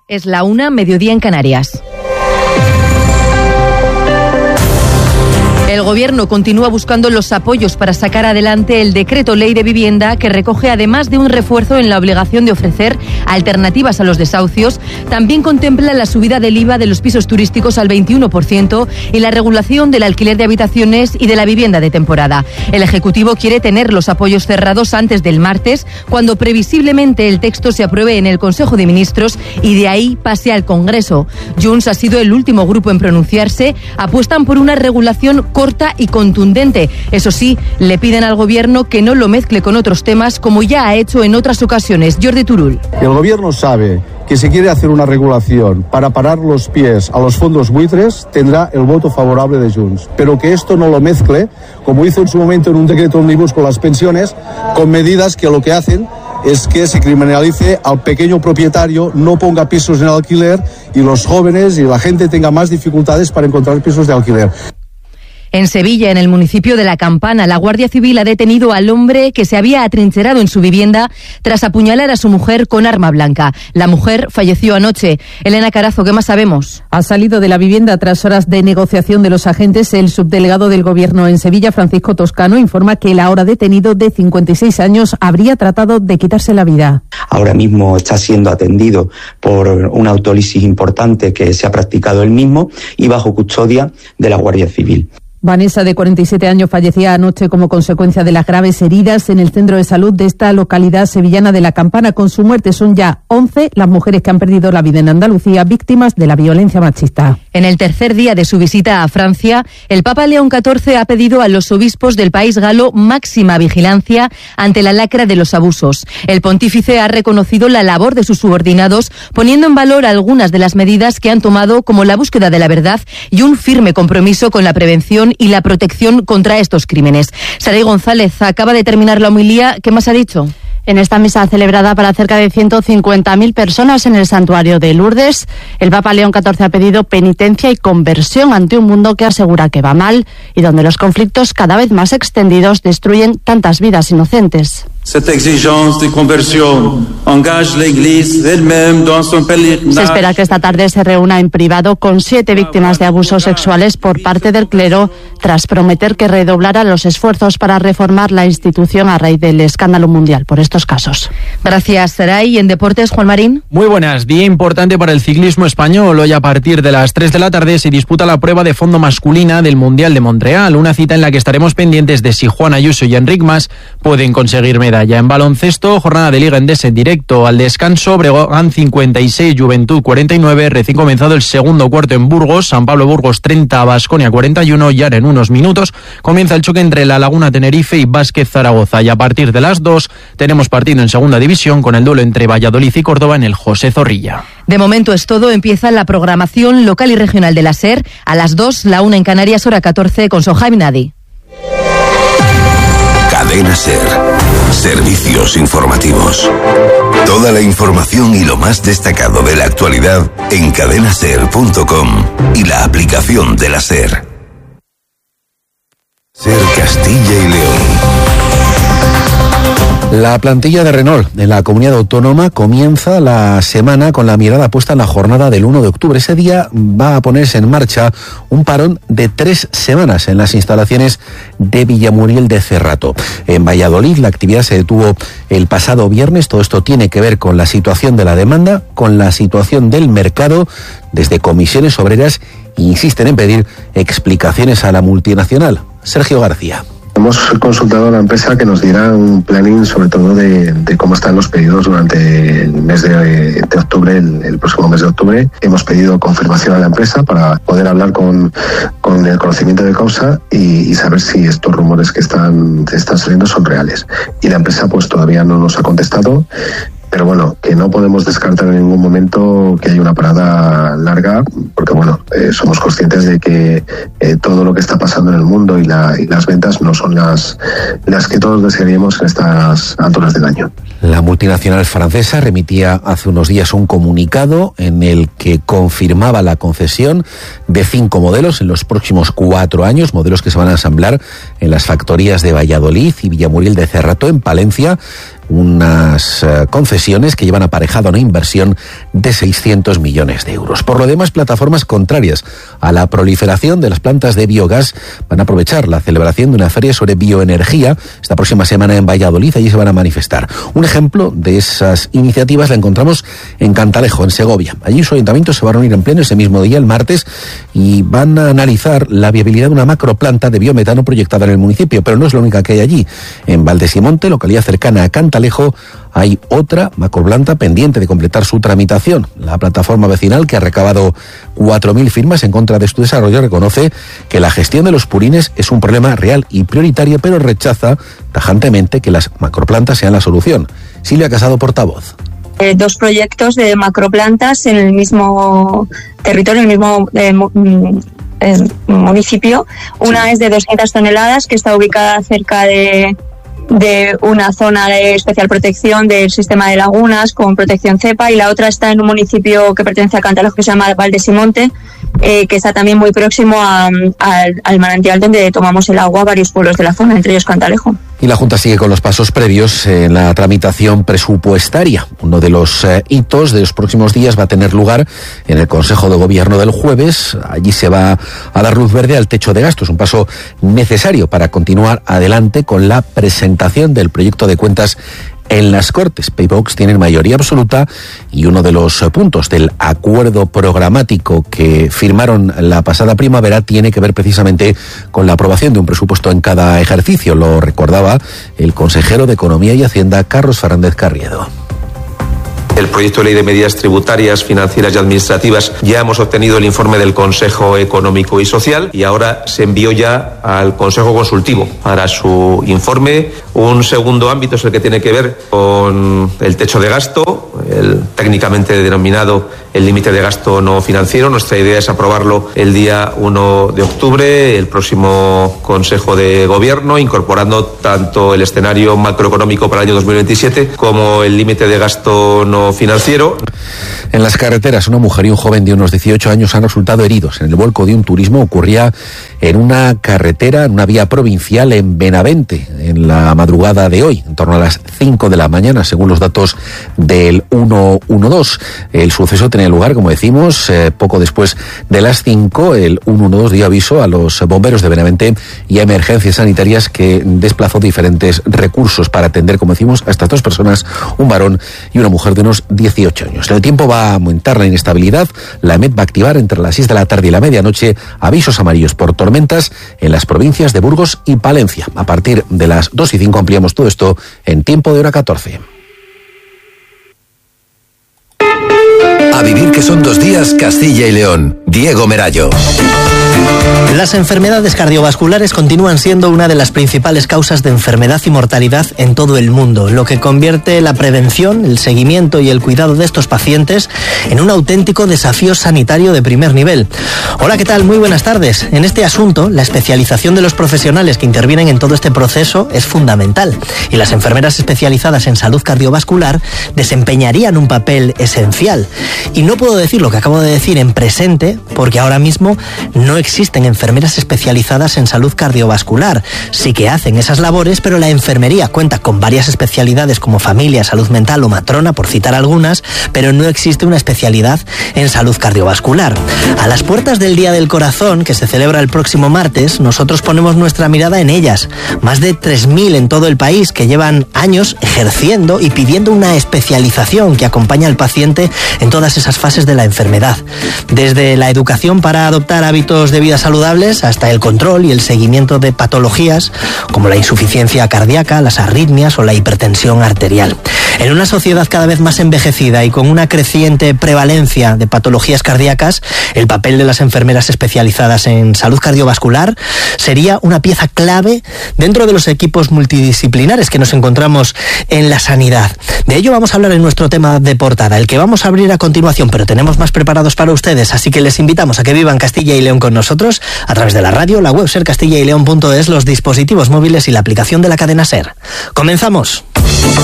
Es la 1, mediodía en Canarias. El Gobierno continúa buscando los apoyos para sacar adelante el decreto ley de vivienda que recoge, además de un refuerzo en la obligación de ofrecer alternativas a los desahucios, también contempla la subida del IVA de los pisos turísticos al 21% y la regulación del alquiler de habitaciones y de la vivienda de temporada. El Ejecutivo quiere tener los apoyos cerrados antes del martes, cuando previsiblemente el texto se apruebe en el Consejo de Ministros y de ahí pase al Congreso. Junts ha sido el último grupo en pronunciarse. Apuestan por una regulación corta y contundente. Eso sí, le piden al Gobierno que no lo mezcle con otros temas, como ya ha hecho en otras ocasiones. Jordi Turull. El Gobierno sabe que si quiere hacer una regulación para parar los pies a los fondos buitres, tendrá el voto favorable de Junts. Pero que esto no lo mezcle, como hizo en su momento en un decreto ómnibus con las pensiones, con medidas que lo que hacen es que se criminalice al pequeño propietario, no ponga pisos en alquiler y los jóvenes y la gente tenga más dificultades para encontrar pisos de alquiler. En Sevilla, en el municipio de La Campana, la Guardia Civil ha detenido al hombre que se había atrincherado en su vivienda tras apuñalar a su mujer con arma blanca. La mujer falleció anoche. Elena Carazo, ¿qué más sabemos? Ha salido de la vivienda tras horas de negociación de los agentes. El subdelegado del Gobierno en Sevilla, Francisco Toscano, informa que el ahora detenido de 56 años habría tratado de quitarse la vida. Ahora mismo está siendo atendido por una autólisis importante que se ha practicado él mismo y bajo custodia de la Guardia Civil. Vanessa, de 47 años, fallecía anoche como consecuencia de las graves heridas en el centro de salud de esta localidad sevillana de La Campana. Con su muerte son ya 11 las mujeres que han perdido la vida en Andalucía víctimas de la violencia machista. En el tercer día de su visita a Francia, el Papa León XIV ha pedido a los obispos del país galo máxima vigilancia ante la lacra de los abusos. El pontífice ha reconocido la labor de sus subordinados, poniendo en valor algunas de las medidas que han tomado, como la búsqueda de la verdad y un firme compromiso con la prevención y la protección contra estos crímenes. Saray González acaba de terminar la homilía. ¿Qué más ha dicho? En esta misa celebrada para cerca de 150.000 personas en el santuario de Lourdes, el Papa León XIV ha pedido penitencia y conversión ante un mundo que asegura que va mal y donde los conflictos cada vez más extendidos destruyen tantas vidas inocentes. Cette exigence de conversión engage la Iglesia elle-même dans son pèlerinage. Se espera que esta tarde se reúna en privado con 7 víctimas de abusos sexuales por parte del clero, tras prometer que redoblará los esfuerzos para reformar la institución a raíz del escándalo mundial por estos casos. Gracias, Saray. En deportes, Juan Marín. Muy buenas. Día importante para el ciclismo español. Hoy a partir de las 3 de la tarde se disputa la prueba de fondo masculina del Mundial de Montreal, una cita en la que estaremos pendientes de si Juan Ayuso y Enric Mas pueden conseguir medalla. En baloncesto, jornada de Liga Endesa en directo. Al descanso, Breogán 56, Juventud 49. Recién comenzado el segundo cuarto en Burgos. San Pablo Burgos 30, Baskonia 41. Y ahora en unos minutos comienza el choque entre La Laguna Tenerife y Vázquez Zaragoza. Y a partir de las 2 tenemos partido en segunda división con el duelo entre Valladolid y Córdoba en el José Zorrilla. De momento es todo. Empieza la programación local y regional de la SER. A las 2, la 1 en Canarias, hora 14, con Sohaib Nadi. Cadena SER. Servicios informativos. Toda la información y lo más destacado de la actualidad en cadenaser.com y la aplicación de la SER. SER Castilla y León. La plantilla de Renault en la comunidad autónoma comienza la semana con la mirada puesta en la jornada del 1 de octubre. Ese día va a ponerse en marcha un parón de 3 semanas en las instalaciones de Villamuriel de Cerrato. En Valladolid la actividad se detuvo el pasado viernes. Todo esto tiene que ver con la situación de la demanda, con la situación del mercado. Desde comisiones obreras insisten en pedir explicaciones a la multinacional. Sergio García. Hemos consultado a la empresa que nos diera un planning sobre todo de cómo están los pedidos durante el mes de octubre, el próximo mes de octubre. Hemos pedido confirmación a la empresa para poder hablar con el conocimiento de causa y saber si estos rumores que están saliendo son reales. Y la empresa pues todavía no nos ha contestado. Pero bueno, que no podemos descartar en ningún momento que haya una parada larga, porque bueno, somos conscientes de que todo lo que está pasando en el mundo y las ventas no son las que todos desearíamos en estas alturas del año. La multinacional francesa remitía hace unos días un comunicado en el que confirmaba la concesión de 5 modelos en los próximos 4 años, modelos que se van a ensamblar en las factorías de Valladolid y Villamuriel de Cerrato, en Palencia. unas concesiones que llevan aparejado una inversión de 600 millones de euros. Por lo demás, plataformas contrarias a la proliferación de las plantas de biogás van a aprovechar la celebración de una feria sobre bioenergía esta próxima semana en Valladolid. Allí se van a manifestar. Un ejemplo de esas iniciativas la encontramos en Cantalejo, en Segovia. Allí su ayuntamiento se va a reunir en pleno ese mismo día, el martes, y van a analizar la viabilidad de una macroplanta de biometano proyectada en el municipio, pero no es la única que hay allí. En Valdesimonte, localidad cercana a Cantalejo, hay otra macroplanta pendiente de completar su tramitación. La plataforma vecinal, que ha recabado 4.000 firmas en contra de su desarrollo, reconoce que la gestión de los purines es un problema real y prioritario, pero rechaza tajantemente que las macroplantas sean la solución. Silvia Casado, portavoz. Dos proyectos de macroplantas en el mismo territorio, en el mismo municipio. Una es de 200 toneladas, que está ubicada cerca de una zona de especial protección del sistema de lagunas con protección cepa, y la otra está en un municipio que pertenece a Cantalejo que se llama Valdesimonte, que está también muy próximo al manantial donde tomamos el agua varios pueblos de la zona, entre ellos Cantalejo. Y la Junta sigue con los pasos previos en la tramitación presupuestaria. Uno de los hitos de los próximos días va a tener lugar en el Consejo de Gobierno del jueves. Allí se va a dar luz verde al techo de gastos, un paso necesario para continuar adelante con la presentación del proyecto de cuentas en las Cortes. Paybox tiene mayoría absoluta, y uno de los puntos del acuerdo programático que firmaron la pasada primavera tiene que ver precisamente con la aprobación de un presupuesto en cada ejercicio. Lo recordaba el consejero de Economía y Hacienda, Carlos Fernández Carriedo. El proyecto de ley de medidas tributarias, financieras y administrativas, ya hemos obtenido el informe del Consejo Económico y Social, y ahora se envió ya al Consejo Consultivo para su informe. Un segundo ámbito es el que tiene que ver con el techo de gasto, el técnicamente denominado el límite de gasto no financiero. Nuestra idea es aprobarlo el día 1 de octubre, el próximo Consejo de Gobierno, incorporando tanto el escenario macroeconómico para el año 2027 como el límite de gasto no financiero. En las carreteras, una mujer y un joven de unos 18 años han resultado heridos en el vuelco de un turismo. Ocurría en una carretera, en una vía provincial en Benavente, en la madrugada de hoy, en torno a las 5 de la mañana, según los datos del 112. El suceso tenía lugar, como decimos, poco después de las 5. El 112 dio aviso a los bomberos de Benavente y a Emergencias Sanitarias, que desplazó diferentes recursos para atender, como decimos, a estas dos personas, un varón y una mujer de unos 18 años. El tiempo va a aumentar la inestabilidad. La EMET va a activar entre las 6 de la tarde y la medianoche avisos amarillos por tormentas en las provincias de Burgos y Palencia. A partir de las 2:05 ampliamos todo esto en tiempo de hora 14. A vivir, que son 2 días, Castilla y León. Diego Merallo. Las enfermedades cardiovasculares continúan siendo una de las principales causas de enfermedad y mortalidad en todo el mundo, lo que convierte la prevención, el seguimiento y el cuidado de estos pacientes en un auténtico desafío sanitario de primer nivel. Hola, ¿qué tal? Muy buenas tardes. En este asunto, la especialización de los profesionales que intervienen en todo este proceso es fundamental, y las enfermeras especializadas en salud cardiovascular desempeñarían un papel esencial. Y no puedo decir lo que acabo de decir en presente, porque ahora mismo no existen enfermeras especializadas en salud cardiovascular. Sí que hacen esas labores, pero la enfermería cuenta con varias especialidades como familia, salud mental o matrona, por citar algunas, pero no existe una especialidad en salud cardiovascular. A las puertas del Día del Corazón, que se celebra el próximo martes, nosotros ponemos nuestra mirada en ellas. Más de 3.000 en todo el país que llevan años ejerciendo y pidiendo una especialización que acompaña al paciente en todas esas fases de la enfermedad. Desde la educación para adoptar hábitos de vida saludables hasta el control y el seguimiento de patologías como la insuficiencia cardíaca, las arritmias o la hipertensión arterial. En una sociedad cada vez más envejecida y con una creciente prevalencia de patologías cardíacas, el papel de las enfermeras especializadas en salud cardiovascular sería una pieza clave dentro de los equipos multidisciplinares que nos encontramos en la sanidad. De ello vamos a hablar en nuestro tema de portada, el que vamos a abrir a continuación, pero tenemos más preparados para ustedes, así que les invitamos a que vivan Castilla y León con nosotros a través de la radio, la web sercastillaileon.es, los dispositivos móviles y la aplicación de la cadena SER. ¡Comenzamos!